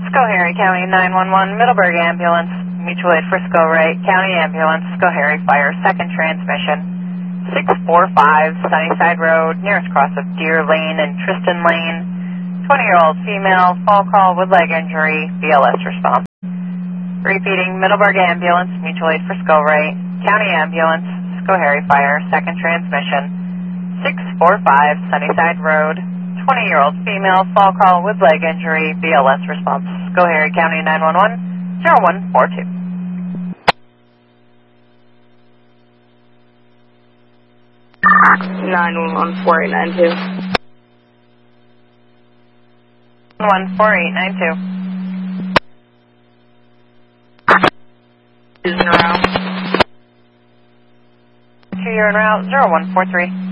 Schoharie County 911, Middleburg Ambulance, mutual aid for Schoharie County Ambulance, Schoharie Fire, second transmission, 645 Sunnyside Road, nearest cross of Deer Lane and Tristan Lane, 20-year-old female, fall call with leg injury, BLS response. Repeating, Middleburg Ambulance, mutual aid for Schoharie County Ambulance, Schoharie Fire, second transmission, 645 Sunnyside Road, 20-year-old female, fall call with leg injury, BLS response. Schoharie County 911, 0142. (911) 4892. 14892. Is in route. 2 year en route, 0143.